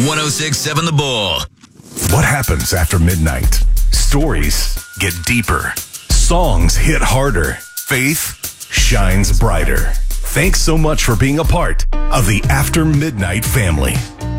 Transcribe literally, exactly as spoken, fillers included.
one oh six point seven The Bull. What happens after midnight? Stories get deeper. Songs hit harder. Faith shines brighter. Thanks so much for being a part of the After Midnight family.